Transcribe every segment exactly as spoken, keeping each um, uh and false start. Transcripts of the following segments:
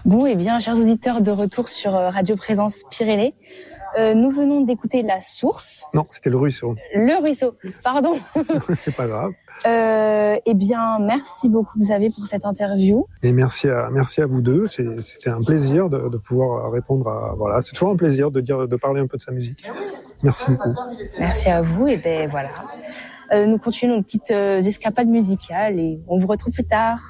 Bon, eh bien, chers auditeurs, de retour sur Radio Présence Pyrénées. Euh, nous venons d'écouter La Source. Non, c'était Le Ruisseau. Le Ruisseau, pardon. C'est pas grave. Euh, eh bien, merci beaucoup Xavier pour cette interview. Et merci à, merci à vous deux. C'est, c'était un plaisir de, de pouvoir répondre à... Voilà, c'est toujours un plaisir de, dire, de parler un peu de sa musique. Merci beaucoup. Merci à vous. Et ben voilà. Euh, nous continuons nos petites euh, escapades musicales et on vous retrouve plus tard.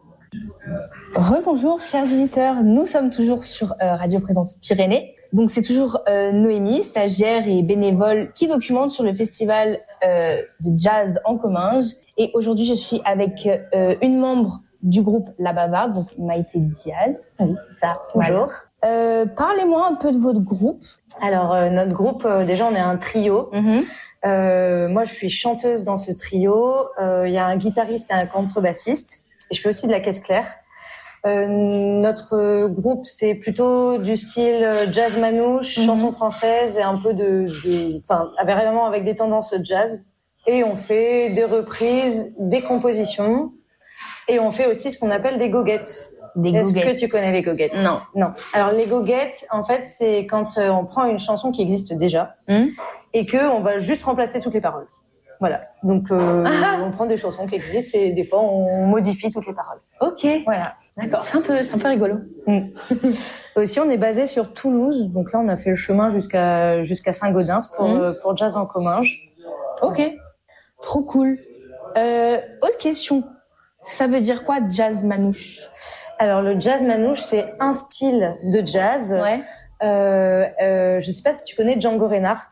Rebonjour chers auditeurs, nous sommes toujours sur euh, Radio Présence Pyrénées. Donc c'est toujours euh, Noémie, stagiaire et bénévole qui documente sur le festival euh, de jazz en Comminges. Et aujourd'hui je suis avec euh, une membre du groupe La Bavarde, donc Maïté Diaz. Oui, c'est ça. Bonjour. Euh, parlez-moi un peu de votre groupe. Alors euh, notre groupe, euh, déjà on est un trio. Mm-hmm. Euh, moi je suis chanteuse dans ce trio. Il euh, y a un guitariste et un contrebassiste. Et je fais aussi de la caisse claire. Euh, notre groupe, c'est plutôt du style jazz manouche, mm-hmm. chanson française et un peu de, de, enfin, vraiment avec des tendances jazz. Et on fait des reprises, des compositions, et on fait aussi ce qu'on appelle des goguettes. Des Est-ce goguettes. que tu connais les goguettes? Non. Non. Alors les goguettes, en fait, c'est quand euh, on prend une chanson qui existe déjà mm. et que on va juste remplacer toutes les paroles. Voilà. Donc, euh, ah. on prend des chansons qui existent et des fois, on modifie toutes les paroles. Ok. Voilà. D'accord. C'est un peu, c'est un peu rigolo. Mm. Aussi, on est basé sur Toulouse. Donc là, on a fait le chemin jusqu'à, jusqu'à Saint-Gaudens pour, mm. euh, pour Jazz en Comminges. Ok. Voilà. Trop cool. Euh, autre question. Ça veut dire quoi, jazz manouche? Alors, le jazz manouche, c'est un style de jazz. Ouais. Euh, euh, je sais pas si tu connais Django Reinhardt.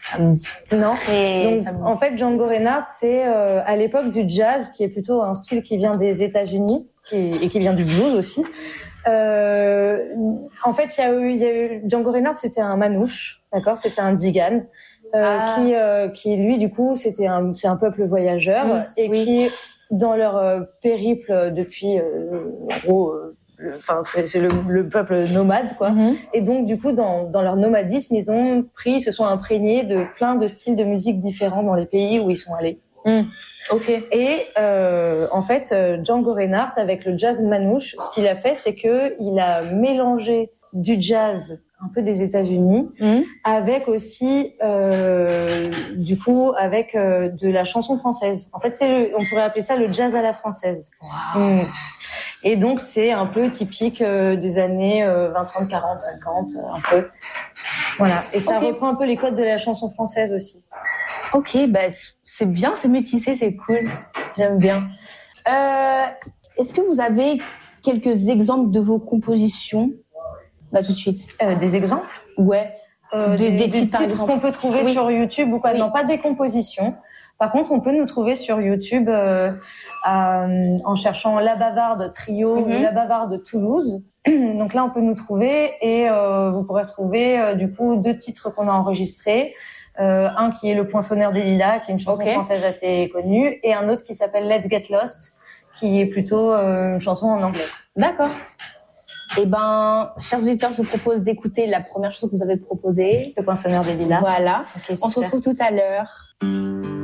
Non. Et donc, en fait, Django Reinhardt, c'est euh, à l'époque du jazz, qui est plutôt un style qui vient des États-Unis qui, et qui vient du blues aussi. Euh, en fait, il y a eu, il y a eu Django Reinhardt, c'était un manouche, d'accord, c'était un Digan, euh, ah. qui, euh, qui lui, du coup, c'était un, c'est un peuple voyageur mmh, et oui. qui, dans leur euh, périple depuis, euh, en gros. Euh, Enfin, c'est, c'est le, le peuple nomade, quoi. Mm-hmm. Et donc, du coup, dans, dans leur nomadisme, ils ont pris, se sont imprégnés de plein de styles de musique différents dans les pays où ils sont allés. Mm. Ok. Et euh, en fait, Django Reinhardt, avec le jazz manouche, ce qu'il a fait, c'est que il a mélangé du jazz un peu des États-Unis, mm. avec aussi, euh, du coup, avec euh, de la chanson française. En fait, c'est le, on pourrait appeler ça le jazz à la française. Wow. Mm. Et donc, c'est un peu typique euh, des années euh, vingt, trente, quarante, cinquante, un peu. Voilà. Et ça okay. reprend un peu les codes de la chanson française aussi. Ok, bah, c'est bien, c'est métissé, c'est cool. J'aime bien. Euh, est-ce que vous avez quelques exemples de vos compositions? Là, tout de suite. Euh, des exemples? Ouais. Euh, des, des, des titres, des titres qu'on peut trouver oui. sur YouTube ou pas? Oui. Non, pas des compositions. Par contre, on peut nous trouver sur YouTube euh, euh, en cherchant La Bavarde Trio mm-hmm. ou La Bavarde Toulouse. Donc là, on peut nous trouver et euh, vous pourrez retrouver euh, du coup deux titres qu'on a enregistrés. Euh, un qui est Le Poinçonneur des Lilas, qui est une chanson okay. française assez connue, et un autre qui s'appelle Let's Get Lost, qui est plutôt euh, une chanson en anglais. D'accord. Eh ben, chers auditeurs, je vous propose d'écouter la première chanson que vous avez proposée, Le Poinçonneur des Lilas. Voilà. Okay, on se retrouve tout à l'heure.